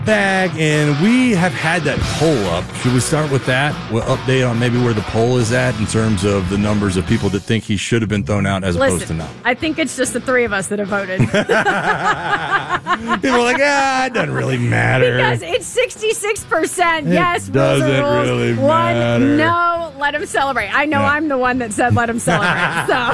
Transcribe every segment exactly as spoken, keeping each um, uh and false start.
Bag, and we have had that poll up. Should we start with that? We'll update on maybe where the poll is at in terms of the numbers of people that think he should have been thrown out as Listen, opposed to not. I think it's just the three of us that have voted. People are like, ah, it doesn't really matter. Because it's sixty-six percent It yes, rules doesn't are rules. really One, matter. no, let him celebrate. I know Yeah. I'm the one that said let him celebrate. So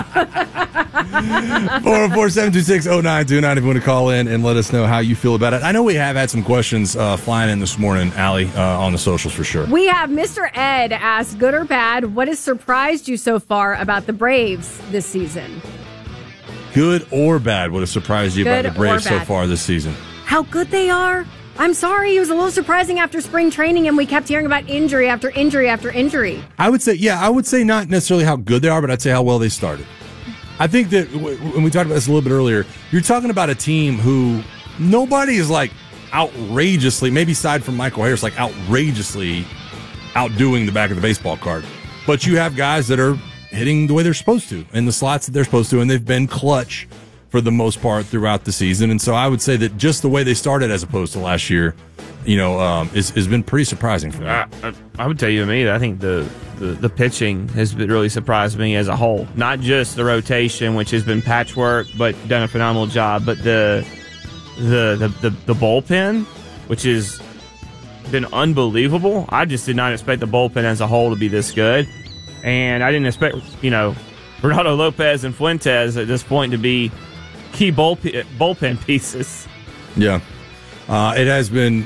four oh four, seven two six, oh nine two nine if you want to call in and let us know how you feel about it. I know we have had some questions uh, flying in this morning, Allie, uh, on the socials for sure. we have Mister Ed ask, good or bad, what has surprised you so far about the Braves this season? Good or bad, what has surprised you Good about the Braves or so bad. far this season? How good they are? I'm sorry, it was a little surprising after spring training and we kept hearing about injury after injury after injury. I would say, yeah, I would say not necessarily how good they are, but I'd say how well they started. I think that w- when we talked about this a little bit earlier, you're talking about a team who nobody is like outrageously, maybe aside from Michael Harris, like outrageously outdoing the back of the baseball card. But you have guys that are hitting the way they're supposed to in the slots that they're supposed to, and they've been clutch for the most part throughout the season. And so I would say that just the way they started as opposed to last year, you know, um, is, has been pretty surprising for me. I, I, I would tell you to me that I think the, the, the pitching has been really surprised me as a whole. Not just the rotation, which has been patchwork, but done a phenomenal job, but the the the, the, the bullpen, which has been unbelievable. I just did not expect the bullpen as a whole to be this good. And I didn't expect, you know, Renato Lopez and Fuentes at this point to be key bullpen, bullpen pieces. Yeah. Uh, it has been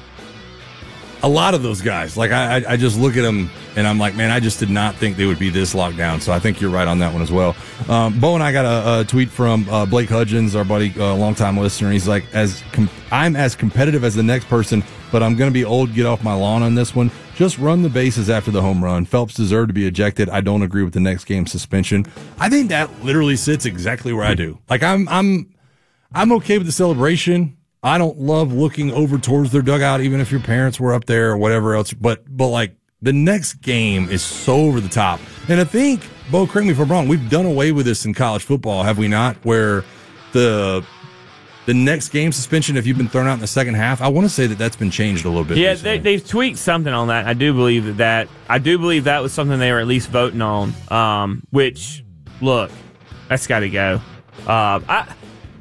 a lot of those guys. Like, I, I, I just look at them and I'm like, man, I just did not think they would be this locked down. So I think you're right on that one as well. Um, Bo and I got a, a tweet from uh, Blake Hudgens, our buddy, uh, longtime listener. He's like, as com- I'm as competitive as the next person, but I'm going to be old, get off my lawn on this one. Just run the bases after the home run. Phelps deserved to be ejected. I don't agree with the next game suspension. I think that literally sits exactly where I do. Like, I'm, I'm, I'm okay with the celebration. I don't love looking over towards their dugout, even if your parents were up there or whatever else. But, but like, the next game is so over the top. And I think, Bo, correct me if I'm wrong, we've done away with this in college football, have we not? Where the the next game suspension, if you've been thrown out in the second half, I want to say that that's been changed a little bit. Yeah, recently. they, they've tweaked something on that. I do believe that, that I do believe that was something they were at least voting on. Um, which, look, that's got to go. Uh, I,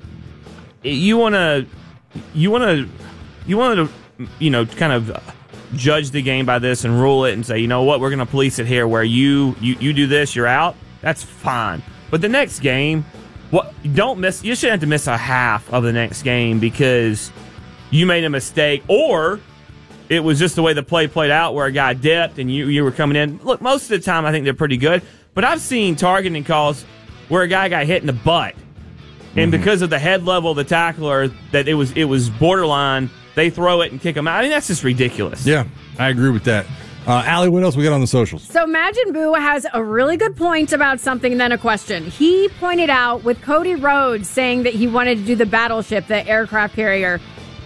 you want to, you want to, you want to, you know, kind of judge the game by this and rule it and say, you know what, we're going to police it here. Where you, you, you do this, you're out. That's fine. But the next game, what don't miss. You shouldn't have to miss a half of the next game because you made a mistake, or it was just the way the play played out, where a guy dipped and you you were coming in. Look, most of the time I think they're pretty good, but I've seen targeting calls where a guy got hit in the butt, and Mm-hmm. because of the head level of the tackler, that it was it was borderline. They throw it and kick him out. I mean, that's just ridiculous. Yeah, I agree with that. Uh, Allie, what else we got on the socials? So Imagine Boo has a really good point about something and then a question. He pointed out with Cody Rhodes saying that he wanted to do the Battleship, the aircraft carrier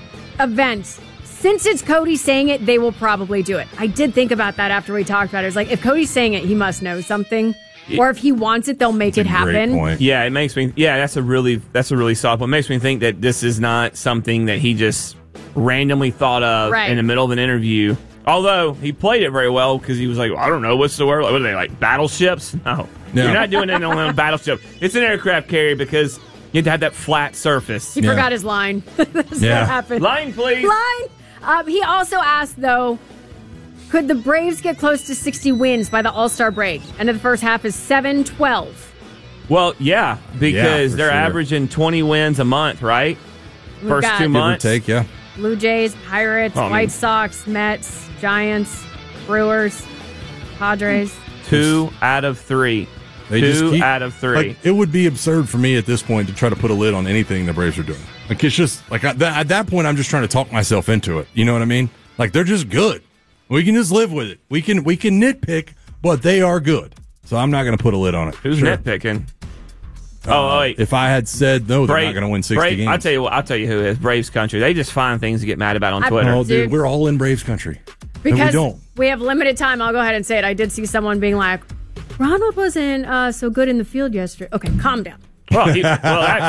event. Since it's Cody saying it, they will probably do it. I did think about that after we talked about it. It's like, if Cody's saying it, he must know something. Or if he wants it, they'll make That's it a great happen. point. Yeah, it makes me. Yeah, that's a really that's a really solid point. It makes me think that this is not something that he just randomly thought of Right. in the middle of an interview. Although he played it very well because he was like, I don't know, what's the word? What are they, like battleships? No, No. you're not doing it on a battleship. It's an aircraft carrier because you have to have that flat surface. He Yeah. forgot his line. That's Yeah. what happened. Line, please. Line. Um, he also asked, though, could the Braves get close to sixty wins by the All-Star break? And the first half is seven twelve. Well, yeah, because Yeah, for they're sure. averaging twenty wins a month, right? We've First got two Give or months. take, yeah. Blue Jays, Pirates, Oh, I mean- White Sox, Mets, Giants, Brewers, Padres. Two out of three. They Two just keep- out of three. Like, it would be absurd for me at this point to try to put a lid on anything the Braves are doing. Like, it's just like at that, at that point, I'm just trying to talk myself into it. You know what I mean? Like, they're just good. We can just live with it. We can we can nitpick, but they are good. So I'm not going to put a lid on it. Who's Sure. nitpicking? Uh, oh, wait. If I had said no, they're Brave- not going to win sixty Brave- games. I'll tell you what. I'll tell you who is Braves country. They just find things to get mad about on I- Twitter. Oh, dude, Dude. we're all in Braves country. Because and we don't. we have limited time, I'll go ahead and say it. I did see someone being like, Ronald wasn't uh, so good in the field yesterday. Okay, calm down. Well, he, well,